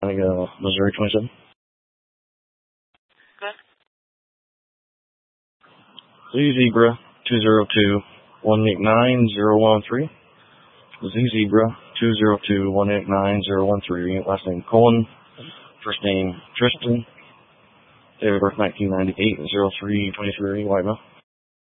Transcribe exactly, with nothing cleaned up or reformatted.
uh, Missouri twenty-seven. Good. Z Zebra two zero two one eight nine zero one three. Z Zebra two zero two one eight nine zero one three. Last name Cohen. First name Tristan. Date of birth nineteen ninety-eight, zero three twenty-three, white male.